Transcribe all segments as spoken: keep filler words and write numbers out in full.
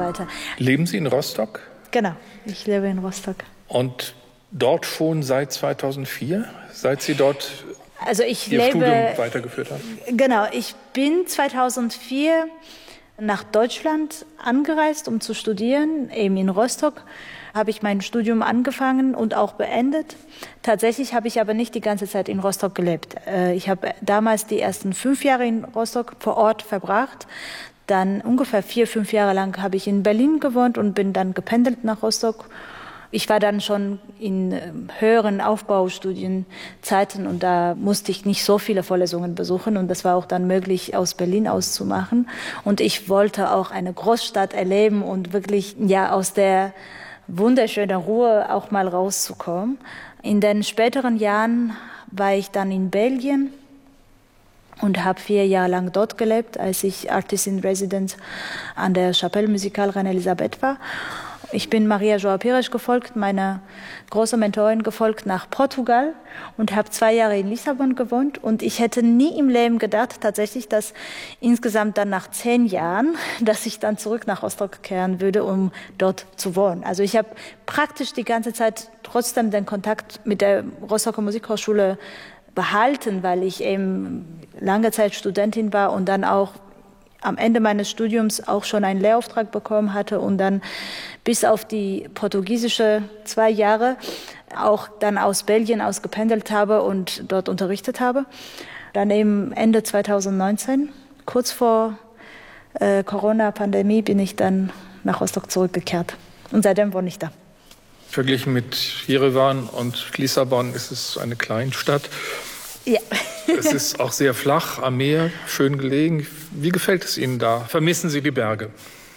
weiter. Leben Sie in Rostock? Genau, ich lebe in Rostock. Und dort schon seit zweitausendvier, seit Sie dort also ich Ihr lebe, Studium weitergeführt haben? Genau, ich bin zweitausendvier nach Deutschland angereist, um zu studieren, eben in Rostock. Habe ich mein Studium angefangen und auch beendet. Tatsächlich habe ich aber nicht die ganze Zeit in Rostock gelebt. Ich habe damals die ersten fünf Jahre in Rostock vor Ort verbracht. Dann ungefähr vier, fünf Jahre lang habe ich in Berlin gewohnt und bin dann gependelt nach Rostock. Ich war dann schon in höheren Aufbaustudienzeiten und da musste ich nicht so viele Vorlesungen besuchen und das war auch dann möglich, aus Berlin auszumachen. Und ich wollte auch eine Großstadt erleben und wirklich ja aus der wunderschönen Ruhe auch mal rauszukommen. In den späteren Jahren war ich dann in Belgien und habe vier Jahre lang dort gelebt, als ich Artist in Residence an der Chapelle Musicale Reine Elisabeth war. Ich bin Maria João Pires gefolgt, meiner großen Mentorin gefolgt nach Portugal und habe zwei Jahre in Lissabon gewohnt. Und ich hätte nie im Leben gedacht, tatsächlich, dass insgesamt dann nach zehn Jahren, dass ich dann zurück nach Rostock kehren würde, um dort zu wohnen. Also ich habe praktisch die ganze Zeit trotzdem den Kontakt mit der Rostocker Musikhochschule behalten, weil ich eben lange Zeit Studentin war und dann auch am Ende meines Studiums auch schon einen Lehrauftrag bekommen hatte und dann bis auf die portugiesische zwei Jahre auch dann aus Belgien aus gependelt habe und dort unterrichtet habe. Dann eben Ende zweitausendneunzehn, kurz vor äh, Corona-Pandemie, bin ich dann nach Rostock zurückgekehrt. Und seitdem wohne ich da. Verglichen mit Jerewan und Lissabon ist es eine Kleinstadt. Ja. Es ist auch sehr flach am Meer, schön gelegen. Wie gefällt es Ihnen da? Vermissen Sie die Berge?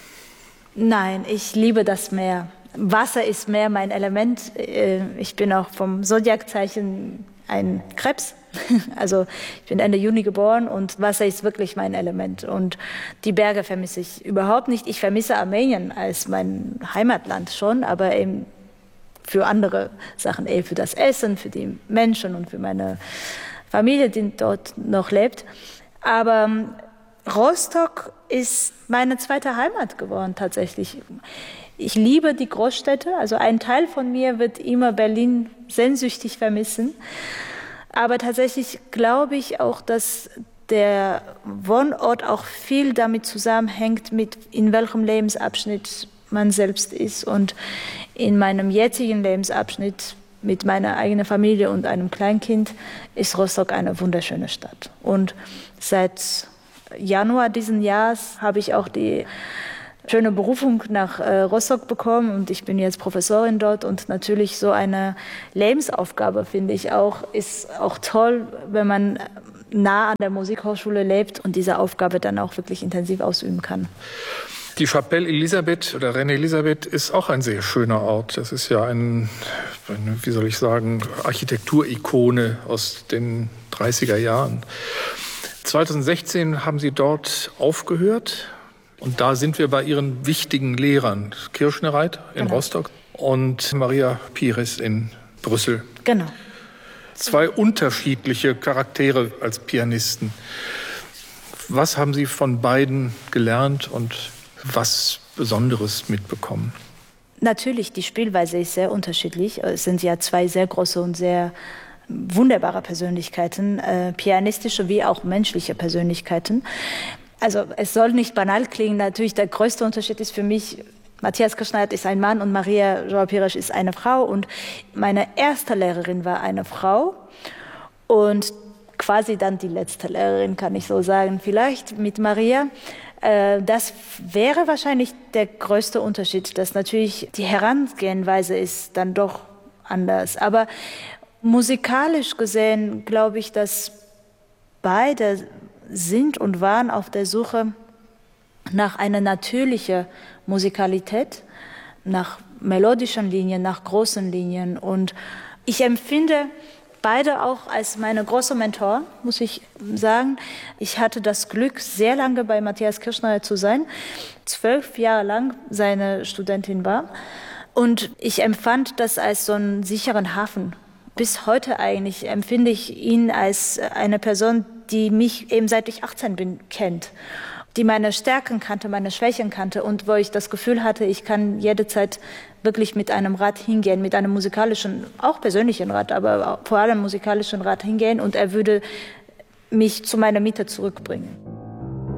Nein, ich liebe das Meer. Wasser ist mehr mein Element. Ich bin auch vom Zodiaczeichen ein Krebs. Also ich bin Ende Juni geboren und Wasser ist wirklich mein Element. Und die Berge vermisse ich überhaupt nicht. Ich vermisse Armenien als mein Heimatland schon, aber eben für andere Sachen, eher für das Essen, für die Menschen und für meine Familie, die dort noch lebt. Aber Rostock ist meine zweite Heimat geworden tatsächlich. Ich liebe die Großstädte, also ein Teil von mir wird immer Berlin sehnsüchtig vermissen. Aber tatsächlich glaube ich auch, dass der Wohnort auch viel damit zusammenhängt, mit in welchem Lebensabschnitt man selbst ist. Und in meinem jetzigen Lebensabschnitt mit meiner eigenen Familie und einem Kleinkind ist Rostock eine wunderschöne Stadt. Und seit Januar diesen Jahres habe ich auch die schöne Berufung nach äh, Rostock bekommen und ich bin jetzt Professorin dort und natürlich so eine Lebensaufgabe, finde ich auch, ist auch toll, wenn man nah an der Musikhochschule lebt und diese Aufgabe dann auch wirklich intensiv ausüben kann. Die Chapelle Elisabeth oder Reine Elisabeth ist auch ein sehr schöner Ort. Das ist ja ein, wie soll ich sagen, Architekturikone aus den dreißiger Jahren. zweitausendsechzehn haben Sie dort aufgehört und da sind wir bei Ihren wichtigen Lehrern, Kirschnereit in genau. Rostock und Maria Pires in Brüssel. Genau. Zwei unterschiedliche Charaktere als Pianisten. Was haben Sie von beiden gelernt und was Besonderes mitbekommen? Natürlich, die Spielweise ist sehr unterschiedlich. Es sind ja zwei sehr große und sehr wunderbare Persönlichkeiten, äh, pianistische wie auch menschliche Persönlichkeiten. Also es soll nicht banal klingen, natürlich der größte Unterschied ist für mich, Matthias Kirschner ist ein Mann und Maria João Pires ist eine Frau und meine erste Lehrerin war eine Frau und quasi dann die letzte Lehrerin, kann ich so sagen, vielleicht mit Maria. Das wäre wahrscheinlich der größte Unterschied, dass natürlich die Herangehensweise ist dann doch anders. Aber musikalisch gesehen glaube ich, dass beide sind und waren auf der Suche nach einer natürlichen Musikalität, nach melodischen Linien, nach großen Linien. Und ich empfinde beide auch als meine große Mentor, muss ich sagen. Ich hatte das Glück, sehr lange bei Matthias Kirschner zu sein, zwölf Jahre lang seine Studentin war. Und ich empfand das als so einen sicheren Hafen. Bis heute eigentlich empfinde ich ihn als eine Person, die mich eben seit ich achtzehn bin, kennt. die meine Stärken kannte, meine Schwächen kannte und wo ich das Gefühl hatte, ich kann jederzeit wirklich mit einem Rat hingehen, mit einem musikalischen, auch persönlichen Rat, aber vor allem musikalischen Rat hingehen und er würde mich zu meiner Mitte zurückbringen.